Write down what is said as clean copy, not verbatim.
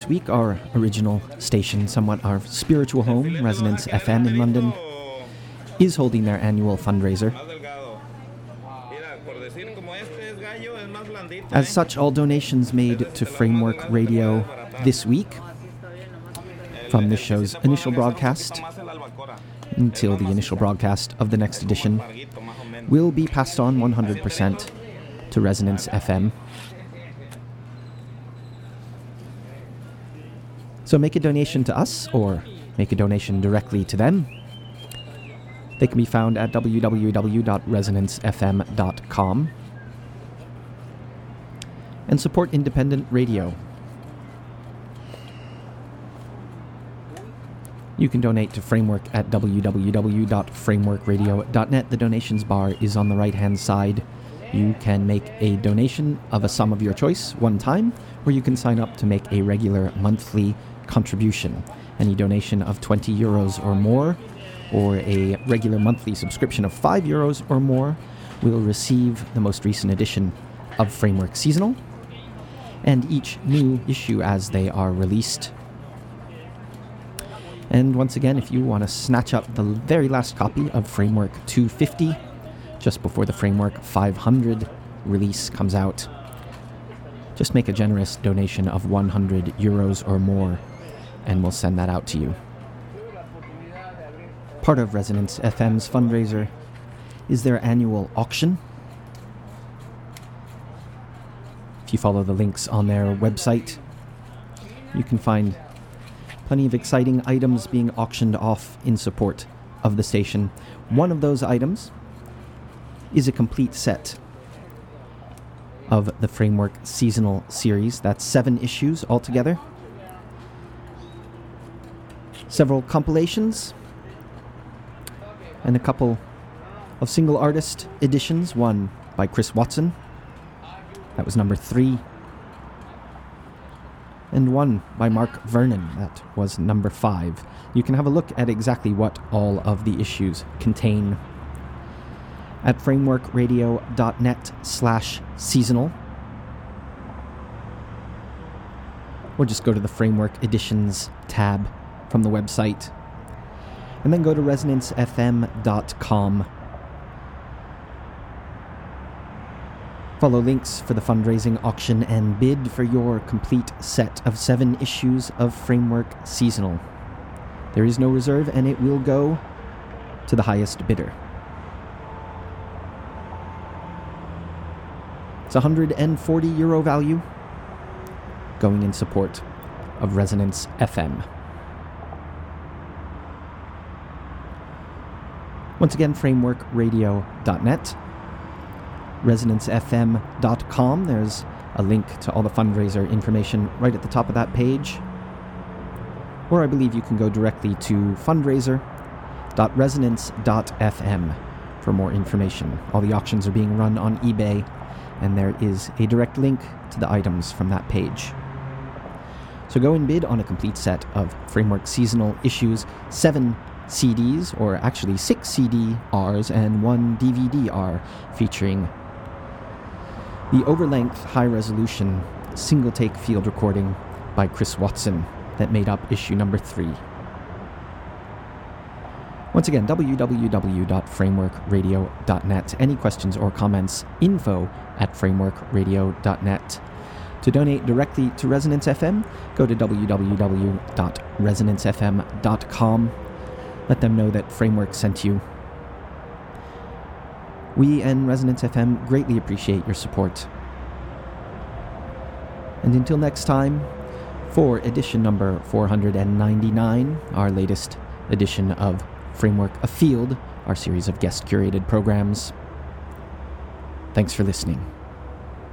week, our original station, somewhat our spiritual home, Resonance FM in London, is holding their annual fundraiser. As such, all donations made to Framework Radio this week, from this show's initial broadcast until the initial broadcast of the next edition, will be passed on 100% to Resonance FM. So make a donation to us or make a donation directly to them. They can be found at www.resonancefm.com. And support independent radio. You can donate to Framework at www.frameworkradio.net. The donations bar is on the right-hand side. You can make a donation of a sum of your choice one time, or you can sign up to make a regular monthly contribution. Any donation of €20 or more, or a regular monthly subscription of €5 or more, will receive the most recent edition of Framework Seasonal, and each new issue as they are released. And once again, if you want to snatch up the very last copy of Framework 250, just before the Framework 500 release comes out, just make a generous donation of €100 or more, and we'll send that out to you. Part of Resonance FM's fundraiser is their annual auction. If you follow the links on their website, you can find plenty of exciting items being auctioned off in support of the station. One of those items is a complete set of the Framework Seasonal series. That's 7 issues altogether. Several compilations, and a couple of single artist editions, one by Chris Watson, that was number 3, and one by Mark Vernon, that was number 5. You can have a look at exactly what all of the issues contain at frameworkradio.net/seasonal, or just go to the Framework Editions tab from the website, and then go to resonancefm.com. Follow links for the fundraising auction and bid for your complete set of 7 issues of Framework Seasonal. There is no reserve, and it will go to the highest bidder. It's €140 value going in support of Resonance FM. Once again, frameworkradio.net, resonancefm.com. There's a link to all the fundraiser information right at the top of that page. Or I believe you can go directly to fundraiser.resonance.fm for more information. All the auctions are being run on eBay, and there is a direct link to the items from that page. So go and bid on a complete set of Framework Seasonal issues, 7 CDs, or actually 6 CD-Rs and 1 DVD-R, featuring the overlength, high-resolution, single-take field recording by Chris Watson that made up issue number 3. Once again, www.frameworkradio.net. Any questions or comments, info@frameworkradio.net. To donate directly to Resonance FM, go to www.resonancefm.com. Let them know that Framework sent you. We and Resonance FM greatly appreciate your support. And until next time, for edition number 499, our latest edition of Framework Afield, our series of guest-curated programs, thanks for listening.